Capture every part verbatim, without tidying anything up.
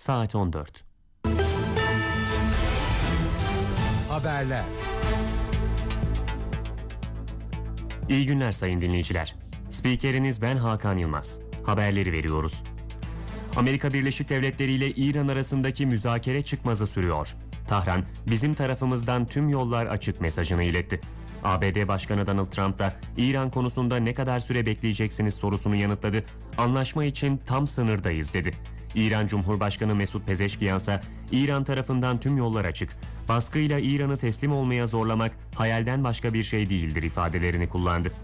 saat on dört. Haberler. İyi günler sayın dinleyiciler. Spikeriniz ben Hakan Yılmaz. Haberleri veriyoruz. Amerika Birleşik Devletleri ile İran arasındaki müzakere çıkmazı sürüyor. Tahran, bizim tarafımızdan tüm yollar açık mesajını iletti. A B D Başkanı Donald Trump da İran konusunda ne kadar süre bekleyeceksiniz sorusunu yanıtladı. Anlaşma için tam sınırdayız dedi. İran Cumhurbaşkanı Mesut Pezeşkiyan ise İran tarafından tüm yollar açık. Baskıyla İran'ı teslim olmaya zorlamak hayalden başka bir şey değildir ifadelerini kullandı.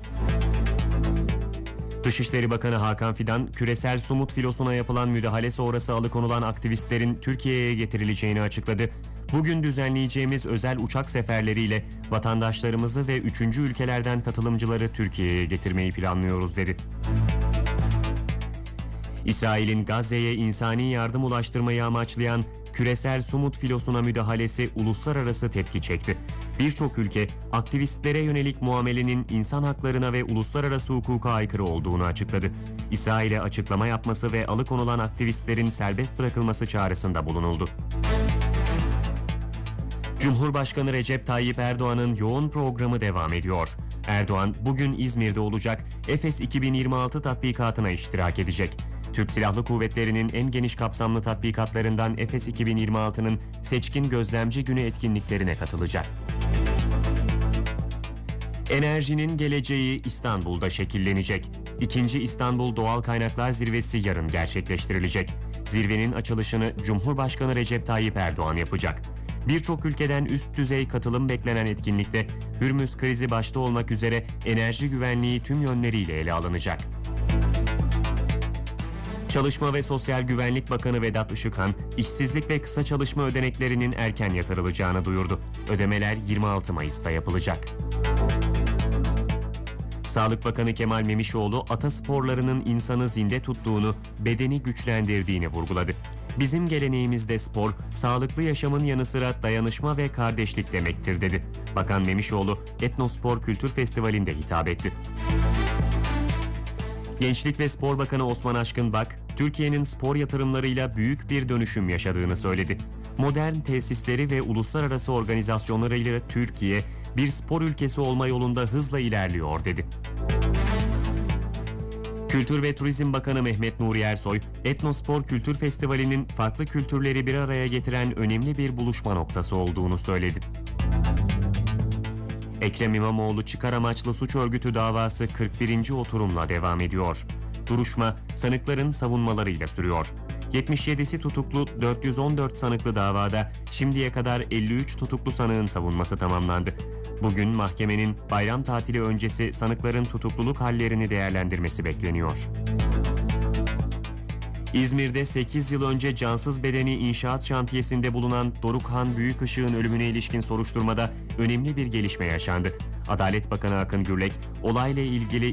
Dışişleri Bakanı Hakan Fidan, küresel sumut filosuna yapılan müdahale sonrası alıkonulan aktivistlerin Türkiye'ye getirileceğini açıkladı. Bugün düzenleyeceğimiz özel uçak seferleriyle vatandaşlarımızı ve üçüncü ülkelerden katılımcıları Türkiye'ye getirmeyi planlıyoruz dedi. İsrail'in Gazze'ye insani yardım ulaştırmayı amaçlayan küresel sumut filosuna müdahalesi uluslararası tepki çekti. Birçok ülke aktivistlere yönelik muamelenin insan haklarına ve uluslararası hukuka aykırı olduğunu açıkladı. İsrail'e açıklama yapması ve alıkonulan aktivistlerin serbest bırakılması çağrısında bulunuldu. Cumhurbaşkanı Recep Tayyip Erdoğan'ın yoğun programı devam ediyor. Erdoğan bugün İzmir'de olacak, Efes iki bin yirmi altı tatbikatına iştirak edecek. Türk Silahlı Kuvvetleri'nin en geniş kapsamlı tatbikatlarından Efes iki bin yirmi altı'nın Seçkin Gözlemci Günü etkinliklerine katılacak. Enerjinin geleceği İstanbul'da şekillenecek. İkinci İstanbul Doğal Kaynaklar Zirvesi yarın gerçekleştirilecek. Zirvenin açılışını Cumhurbaşkanı Recep Tayyip Erdoğan yapacak. Birçok ülkeden üst düzey katılım beklenen etkinlikte Hürmüz krizi başta olmak üzere enerji güvenliği tüm yönleriyle ele alınacak. Çalışma ve Sosyal Güvenlik Bakanı Vedat Işıkhan, işsizlik ve kısa çalışma ödeneklerinin erken yatırılacağını duyurdu. Ödemeler yirmi altı Mayıs'ta yapılacak. Sağlık Bakanı Kemal Memişoğlu, atasporlarının insanı zinde tuttuğunu, bedeni güçlendirdiğini vurguladı. Bizim geleneğimizde spor, sağlıklı yaşamın yanı sıra dayanışma ve kardeşlik demektir dedi. Bakan Memişoğlu, Etnospor Kültür Festivali'nde hitap etti. Gençlik ve Spor Bakanı Osman Aşkın Bak, Türkiye'nin spor yatırımlarıyla büyük bir dönüşüm yaşadığını söyledi. Modern tesisleri ve uluslararası organizasyonlarıyla Türkiye, bir spor ülkesi olma yolunda hızla ilerliyor dedi. Kültür ve Turizm Bakanı Mehmet Nuri Ersoy, Etnospor Kültür Festivali'nin farklı kültürleri bir araya getiren önemli bir buluşma noktası olduğunu söyledi. Ekrem İmamoğlu çıkar amaçlı suç örgütü davası kırk birinci oturumla devam ediyor. Duruşma, sanıkların savunmalarıyla sürüyor. yetmiş yedisi tutuklu dört yüz on dört sanıklı davada şimdiye kadar elli üç tutuklu sanığın savunması tamamlandı. Bugün mahkemenin bayram tatili öncesi sanıkların tutukluluk hallerini değerlendirmesi bekleniyor. İzmir'de sekiz yıl önce cansız bedeni inşaat şantiyesinde bulunan Dorukhan Büyükışık'ın ölümüne ilişkin soruşturmada önemli bir gelişme yaşandı. Adalet Bakanı Akın Gürlek, olayla ilgili